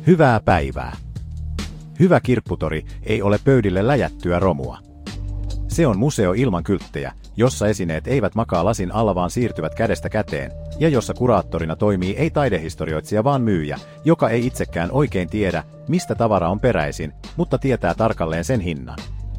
Hyvää päivää. Hyvä kirpputori ei ole pöydille läjättyä romua. Se on museo ilman kylttejä, jossa esineet eivät makaa lasin alla vaan siirtyvät kädestä käteen, ja jossa kuraattorina toimii ei taidehistorioitsija vaan myyjä, joka ei itsekään oikein tiedä, mistä tavara on peräisin, mutta tietää tarkalleen sen hinnan.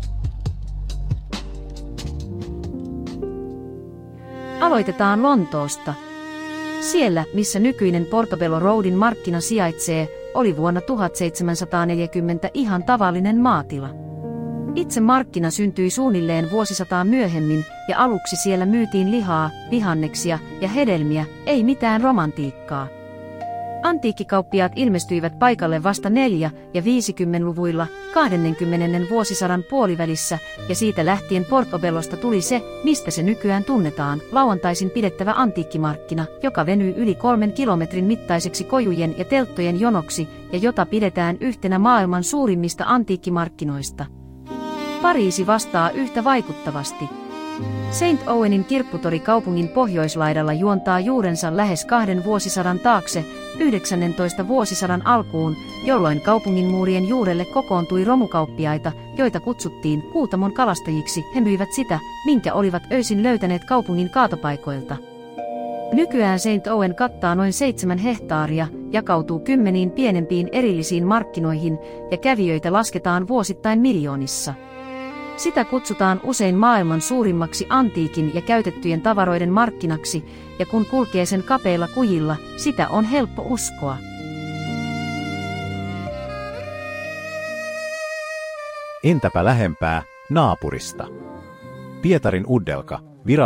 Aloitetaan Lontoosta. Siellä, missä nykyinen Portobello Roadin markkina sijaitsee, oli vuonna 1740 ihan tavallinen maatila. Itse markkina syntyi suunnilleen vuosisataa myöhemmin, ja aluksi siellä myytiin lihaa, vihanneksia ja hedelmiä, ei mitään romantiikkaa. Antiikkikauppiaat ilmestyivät paikalle vasta 4- ja 50-luvuilla 20. vuosisadan puolivälissä, ja siitä lähtien Portobellosta tuli se, mistä se nykyään tunnetaan, lauantaisin pidettävä antiikkimarkkina, joka venyy yli 3 kilometrin mittaiseksi kojujen ja telttojen jonoksi, ja jota pidetään yhtenä maailman suurimmista antiikkimarkkinoista. Pariisi vastaa yhtä vaikuttavasti. St. Owenin kirpputori kaupungin pohjoislaidalla juontaa juurensa lähes 2 vuosisadan taakse, 19. vuosisadan alkuun, jolloin kaupungin muurien juurelle kokoontui romukauppiaita, joita kutsuttiin Kuutamon kalastajiksi. He myivät sitä, minkä olivat öisin löytäneet kaupungin kaatopaikoilta. Nykyään St. Owen kattaa noin 7 hehtaaria, jakautuu 10 pienempiin erillisiin markkinoihin, ja kävijöitä lasketaan vuosittain miljoonissa. Sitä kutsutaan usein maailman suurimmaksi antiikin ja käytettyjen tavaroiden markkinaksi, ja kun kulkee sen kapeilla kujilla, sitä on helppo uskoa. Entäpä lähempää, naapurista? Pietarin Udelka,